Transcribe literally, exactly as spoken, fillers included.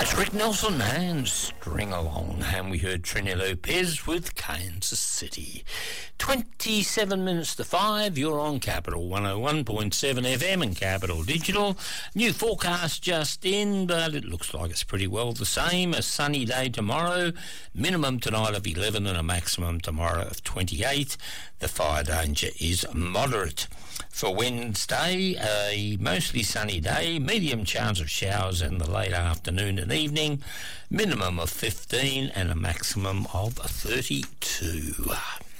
That's Rick Nelson and String Along, and we heard Trini Lopez with Kansas City. twenty-seven minutes to five, you're on Capital one oh one point seven F M and Capital Digital. New forecast just in, but it looks like it's pretty well the same. A sunny day tomorrow, minimum tonight of eleven and a maximum tomorrow of twenty-eight. The fire danger is moderate. For Wednesday, a mostly sunny day, medium chance of showers in the late afternoon and evening, minimum of fifteen and a maximum of thirty-two.